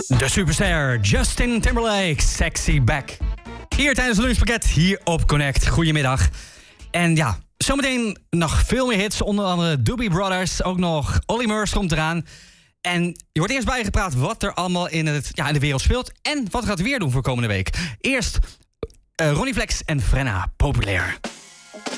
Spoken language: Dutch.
De superster Justin Timberlake, Sexy Back. Hier tijdens het lunchpakket, hier op Connect. Goedemiddag. En ja, zometeen nog veel meer hits. Onder andere Doobie Brothers, ook nog Olly Murs komt eraan. En je wordt eerst bijgepraat wat er allemaal in de wereld speelt. En wat gaat het weer doen voor komende week. Eerst Ronnie Flex en Frenna, Populair.